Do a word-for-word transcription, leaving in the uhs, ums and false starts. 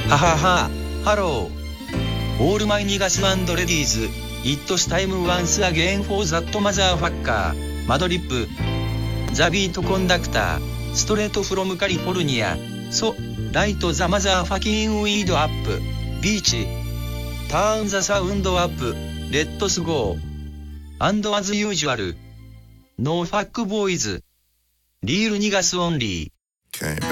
ははは、ハロー。オールマイニガス&レディーズ、It's time once again for that motherfucker. マドリップ。ザビートコンダクター、ストレートフロムカリフォルニア。ソ、ライトザマザーファキンウィードアップ。ビーチ。ターンザサウンドアップ。レッドスゴー。And as usual. No fuck boys. リールニガスオンリー。Okay.